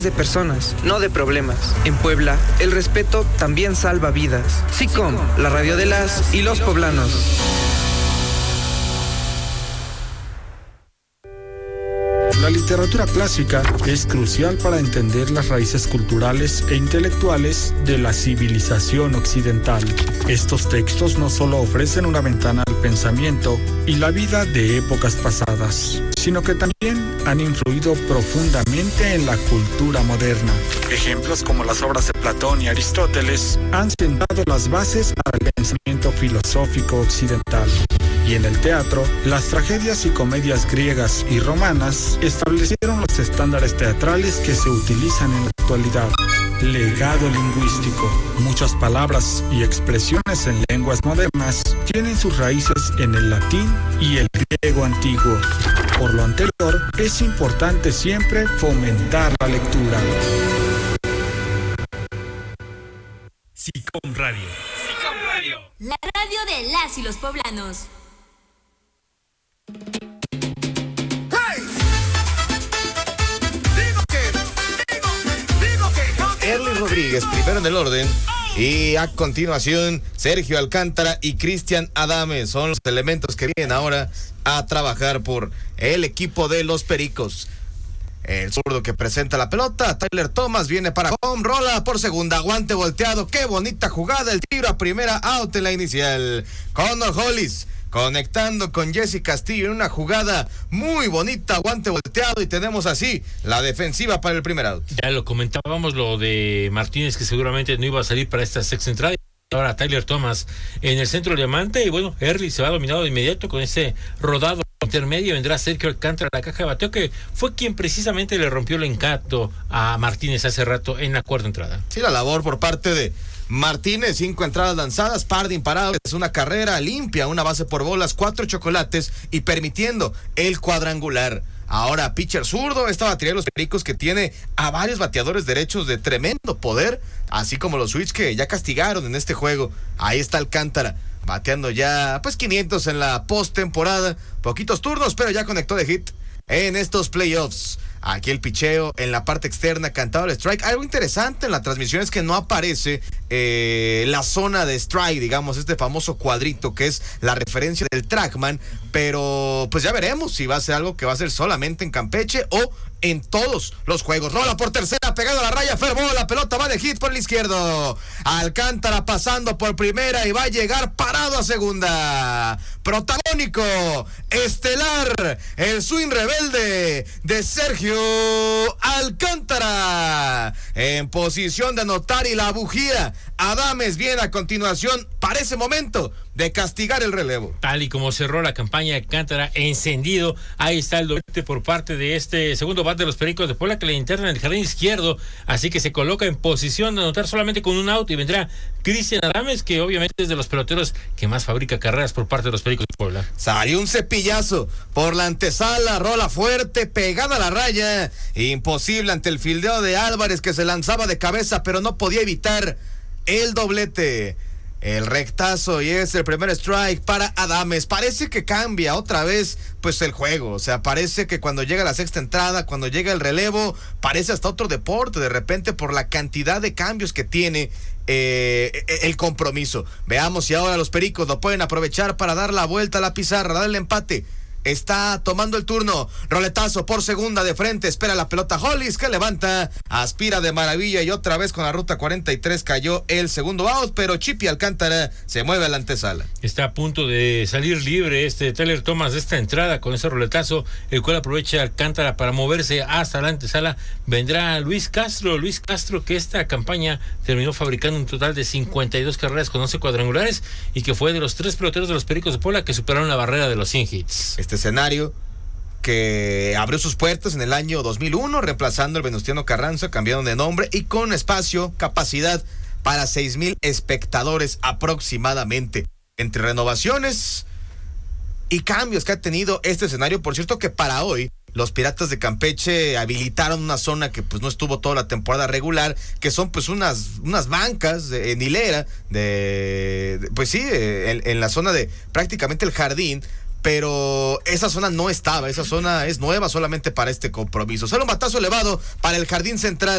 de personas, no de problemas. En Puebla, el respeto también salva vidas. SICOM, la radio de las y los poblanos. La literatura clásica es crucial para entender las raíces culturales e intelectuales de la civilización occidental. Estos textos no solo ofrecen una ventana al pensamiento y la vida de épocas pasadas, sino que también han influido profundamente en la cultura moderna. Ejemplos como las obras de Platón y Aristóteles han sentado las bases para el pensamiento filosófico occidental. Y en el teatro, las tragedias y comedias griegas y romanas establecieron los estándares teatrales que se utilizan en la actualidad. Legado lingüístico. Muchas palabras y expresiones en lenguas modernas tienen sus raíces en el latín y el griego antiguo. Por lo anterior, es importante siempre fomentar la lectura. SICOM Radio. SICOM Radio. La radio de las y los poblanos. Erly Rodríguez, primero en el orden, y a continuación Sergio Alcántara y Cristian Adames son los elementos que vienen ahora a trabajar por el equipo de los Pericos. El zurdo que presenta la pelota, Tyler Thomas, viene para home, rola por segunda, guante volteado, qué bonita jugada, el tiro a primera, out en la inicial. Connor Hollis conectando con Jesse Castillo en una jugada muy bonita, guante volteado, y tenemos así la defensiva para el primer out. Ya lo comentábamos, lo de Martínez, que seguramente no iba a salir para esta sexta entrada. Ahora Tyler Thomas en el centro del diamante, y bueno, Erly se va dominado de inmediato con ese rodado intermedio. Vendrá Sergio Alcántara a la caja de bateo, que fue quien precisamente le rompió el encanto a Martínez hace rato en la cuarta entrada. Sí, la labor por parte de Martínez, 5 entradas lanzadas, par de imparables, una carrera limpia, una base por bolas, 4 chocolates y permitiendo el cuadrangular. Ahora, pitcher zurdo, esta batería de los Pericos que tiene a varios bateadores derechos de tremendo poder, así como los Switch que ya castigaron en este juego. Ahí está Alcántara, bateando ya, 500 en la postemporada, poquitos turnos, pero ya conectó de hit en estos playoffs. Aquí el picheo en la parte externa, cantado el strike. Algo interesante en la transmisión es que no aparece la zona de strike, digamos, este famoso cuadrito que es la referencia del TrackMan, pero pues ya veremos si va a ser algo que va a ser solamente en Campeche o en todos los juegos. Rola por tercera, pegado a la raya, fervó, la pelota va de hit por el izquierdo. Alcántara pasando por primera y va a llegar parado a segunda. Protagónico, estelar, el swing rebelde de Sergio Alcántara. En posición de anotar y la bujía. Adames viene a continuación para ese momento de castigar el relevo. Tal y como cerró la campaña de Alcántara, encendido, ahí está el doblete por parte de este segundo bat de los Pericos de Puebla, que le interna en el jardín izquierdo, así que se coloca en posición de anotar solamente con un out, y vendrá Cristian Adames, que obviamente es de los peloteros que más fabrica carreras por parte de los Pericos de Puebla. Salió un cepillazo por la antesala, rola fuerte, pegada a la raya, imposible ante el fildeo de Álvarez, que se lanzaba de cabeza, pero no podía evitar el doblete. El rectazo, y es el primer strike para Adames. Parece que cambia otra vez pues el juego, o sea, parece que cuando llega la sexta entrada, cuando llega el relevo, parece hasta otro deporte de repente por la cantidad de cambios que tiene el compromiso. Veamos si ahora los Pericos lo pueden aprovechar para dar la vuelta a la pizarra, darle el empate. Está tomando el turno, roletazo por segunda de frente, espera la pelota Hollis, que levanta, aspira de maravilla, y otra vez con la ruta 43 cayó el segundo out, pero Chippy Alcántara se mueve a la antesala. Está a punto de salir libre Tyler Thomas de esta entrada con ese roletazo, el cual aprovecha Alcántara para moverse hasta la antesala. Vendrá Luis Castro, que esta campaña terminó fabricando un total de 52 carreras con 11 cuadrangulares, y que fue de los 3 peloteros de los Pericos de Puebla que superaron la barrera de los 100 hits. Este escenario que abrió sus puertas en el año 2001, reemplazando el Venustiano Carranza, cambiaron de nombre y con espacio, capacidad para 6,000 espectadores aproximadamente. Entre renovaciones y cambios que ha tenido este escenario, por cierto que para hoy los Piratas de Campeche habilitaron una zona que pues no estuvo toda la temporada regular, que son pues unas bancas en hilera en la zona de prácticamente el jardín, pero esa zona no estaba, esa zona es nueva solamente para este compromiso. Solo un batazo elevado para el jardín central.